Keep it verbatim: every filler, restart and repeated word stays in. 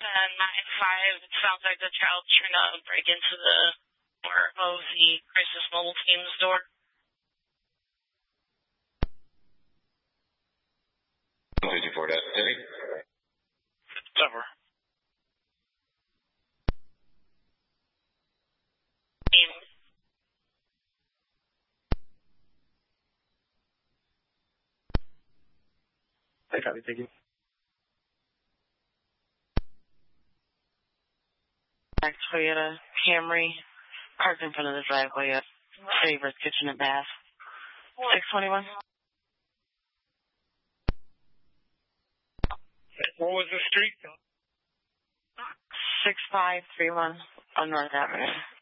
ten nine five. It sounds like the child's trying to break into the door of the Crisis Mobile Team's door. one fifty-four, that's City. Over. I copy, thank you. Back Toyota Camry, parked in front of the driveway at Favors Kitchen and Bath. six twenty-one. What was the street? six five three one on North Avenue.